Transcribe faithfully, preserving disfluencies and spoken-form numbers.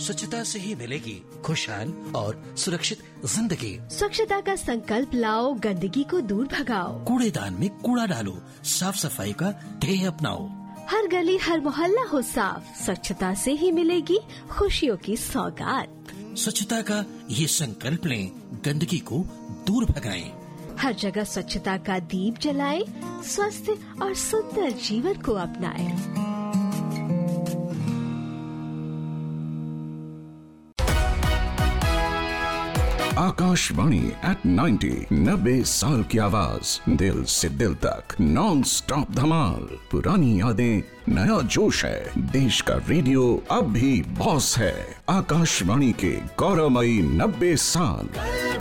स्वच्छता से ही मिलेगी खुशहाल और सुरक्षित जिंदगी। स्वच्छता का संकल्प लाओ, गंदगी को दूर भगाओ। कूड़ेदान में कूड़ा डालो, साफ सफाई का ध्येय अपनाओ। हर गली हर मोहल्ला हो साफ, स्वच्छता से ही मिलेगी खुशियों की सौगात। स्वच्छता का ये संकल्प लें, गंदगी को दूर भगाएं। हर जगह स्वच्छता का दीप जलाएं, स्वस्थ और सुंदर जीवन को अपनाएं। आकाशवाणी एट नाइन्टी, नब्बे साल की आवाज, दिल से दिल तक, नॉन स्टॉप धमाल। पुरानी यादें, नया जोश है, देश का रेडियो अब भी बॉस है। आकाशवाणी के गौरवमयी नब्बे साल।